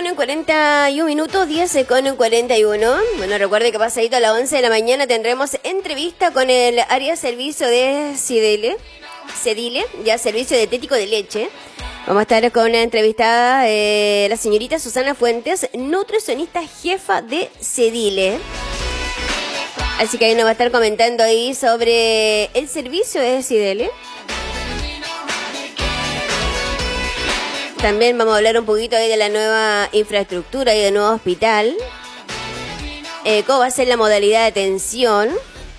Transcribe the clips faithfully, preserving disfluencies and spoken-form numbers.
con cuarenta y un minutos, diez con cuarenta y uno. Bueno, recuerde que pasadito a las once de la mañana tendremos entrevista con el área de servicio de Cidile, Cedile, ya servicio dietético de leche. Vamos a estar con una entrevistada, eh, la señorita Susana Fuentes, nutricionista jefa de Cedile. Así que ahí nos va a estar comentando ahí sobre el servicio de Cidile. También vamos a hablar un poquito ahí de la nueva infraestructura y del nuevo hospital. Eh, cómo va a ser la modalidad de atención.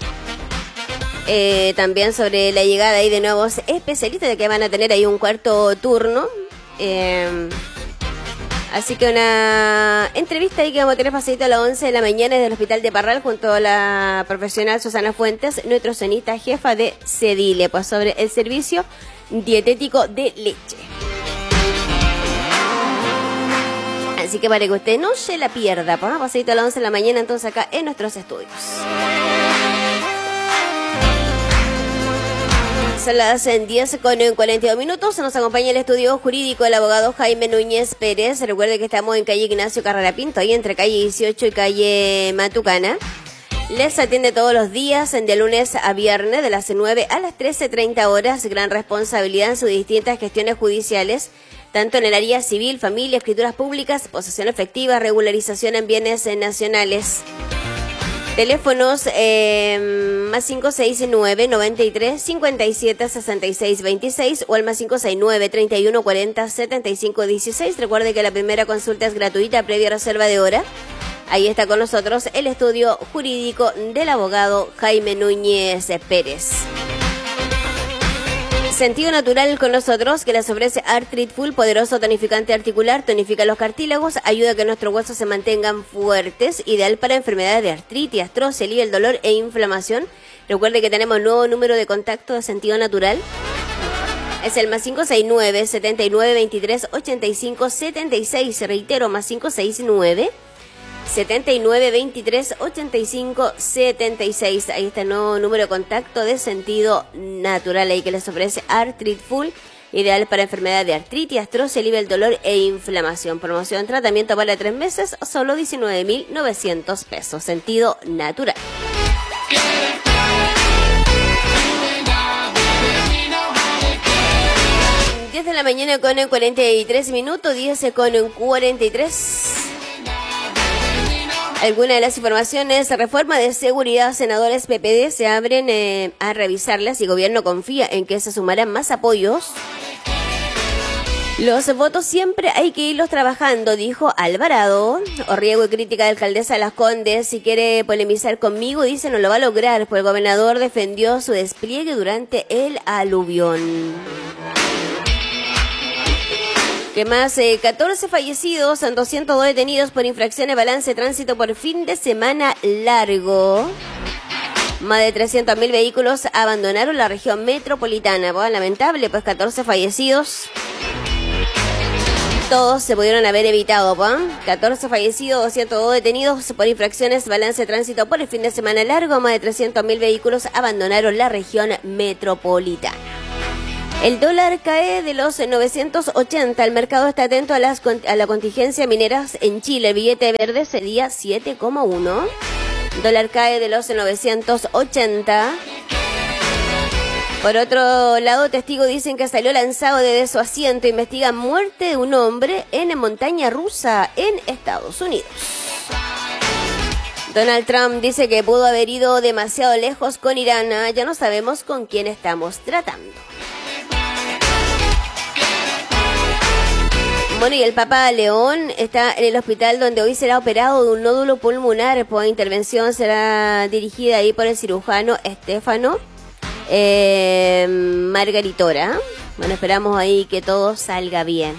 Eh, también sobre la llegada ahí de nuevos especialistas, de que van a tener ahí un cuarto turno. Eh, así que una entrevista ahí que vamos a tener pasadito a las once de la mañana desde el Hospital de Parral junto a la profesional Susana Fuentes, nutricionista jefa de Cedile, pues sobre el servicio dietético de leche. Así que para que usted no se la pierda, pues pasadito a las once de la mañana entonces acá en nuestros estudios. Son las diez con cuarenta y dos minutos. Nos acompaña el estudio jurídico el abogado Jaime Núñez Pérez. Recuerde que estamos en calle Ignacio Carrera Pinto, ahí entre calle dieciocho y calle Matucana. Les atiende todos los días, de lunes a viernes, de las nueve a las trece treinta horas. Gran responsabilidad en sus distintas gestiones judiciales, tanto en el área civil, familia, escrituras públicas, posesión efectiva, regularización en bienes nacionales. Teléfonos eh, más cinco seis nueve, noventa y tres, cincuenta y siete, sesenta y seis veintiséis o al más cinco seis nueve, treinta y uno, cuarenta, setenta y cinco dieciséis. Recuerde que la primera consulta es gratuita, previa reserva de hora. Ahí está con nosotros el estudio jurídico del abogado Jaime Núñez Pérez. Sentido Natural con nosotros, que les ofrece Artrit Full, poderoso tonificante articular, tonifica los cartílagos, ayuda a que nuestros huesos se mantengan fuertes, ideal para enfermedades de artritis, artrosis, alivia el dolor e inflamación. Recuerde que tenemos nuevo número de contacto de Sentido Natural. Es el más cinco seis nueve, setenta y nueve, veintitrés, ochenta y cinco, setenta y seis. Reitero, más cinco seis nueve, setenta y nueve, veintitrés, ochenta y cinco, setenta y seis. Ahí está el nuevo número de contacto de Sentido Natural, ahí que les ofrece Artrit Full, ideal para enfermedades de artritis, artrosis, alivia el dolor e inflamación. Promoción, tratamiento para tres meses, solo diecinueve mil novecientos pesos. Sentido Natural. diez de la mañana con cuarenta y tres minutos, diez con cuarenta y tres. Algunas de las informaciones: reforma de seguridad, senadores P P D se abren eh, a revisarlas y gobierno confía en que se sumarán más apoyos. Los votos siempre hay que irlos trabajando, dijo Alvarado. Orriego y crítica de alcaldesa de Las Condes: si quiere polemizar conmigo, dice, no lo va a lograr, pues el gobernador defendió su despliegue durante el aluvión. ¿Qué más? Eh, catorce fallecidos, doscientos dos detenidos por infracciones, balance de tránsito por fin de semana largo. Más de trescientos mil vehículos abandonaron la región metropolitana. Bueno, lamentable, pues catorce fallecidos. Todos se pudieron haber evitado, ¿pues? catorce fallecidos, doscientos dos detenidos por infracciones, balance de tránsito por el fin de semana largo. Más de trescientos mil vehículos abandonaron la región metropolitana. El dólar cae de los novecientos ochenta. El mercado está atento a, las, a la contingencia mineras en Chile. El billete verde sería siete coma uno. Dólar cae de los novecientos ochenta. Por otro lado, testigos dicen que salió lanzado desde su asiento. Investigan muerte de un hombre en montaña rusa en Estados Unidos. Donald Trump dice que pudo haber ido demasiado lejos con Irán. Ya no sabemos con quién estamos tratando. Bueno, y el Papa León está en el hospital donde hoy será operado de un nódulo pulmonar. Por intervención será dirigida ahí por el cirujano Estefano eh, Margaritora. Bueno, esperamos ahí que todo salga bien.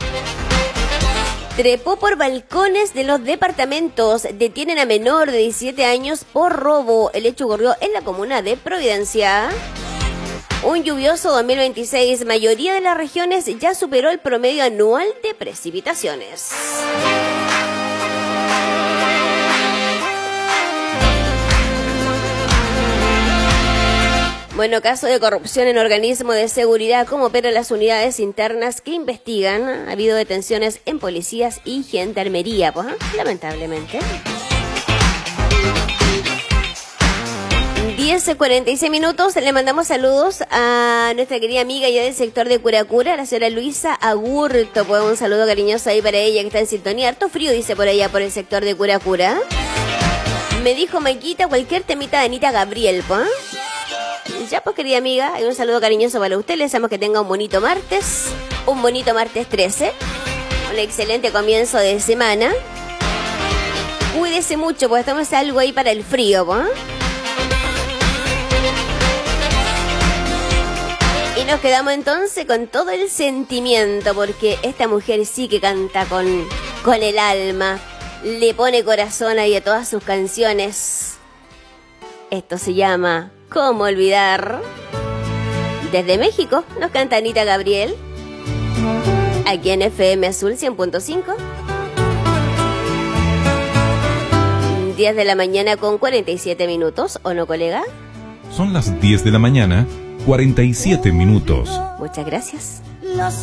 Trepó por balcones de los departamentos. Detienen a menor de diecisiete años por robo. El hecho ocurrió en la comuna de Providencia. Un lluvioso dos mil veintiséis, mayoría de las regiones ya superó el promedio anual de precipitaciones. Bueno, caso de corrupción en organismos de seguridad, cómo operan las unidades internas que investigan. Ha habido detenciones en policías y gendarmería, pues, ¿eh? Lamentablemente. diez cuarenta y seis minutos, le mandamos saludos a nuestra querida amiga ya del sector de Curacura, la señora Luisa Agurto. Pues un saludo cariñoso ahí para ella que está en sintonía. Harto frío, dice por allá, por el sector de Curacura. Me dijo Maquita cualquier temita de Anita Gabriel, pues. Ya pues, querida amiga, hay un saludo cariñoso para usted. Le deseamos que tenga un bonito martes, un bonito martes trece, un excelente comienzo de semana. Cuídese mucho, pues estamos algo ahí para el frío, pues. Y nos quedamos entonces con todo el sentimiento, porque esta mujer sí que canta con, con el alma, le pone corazón ahí a todas sus canciones. Esto se llama ¿Cómo olvidar? Desde México nos canta Anita Gabriel, aquí en F M Azul cien punto cinco. diez de la mañana con cuarenta y siete minutos, ¿o no, colega? Son las diez de la mañana, cuarenta y siete minutos. Muchas gracias. Los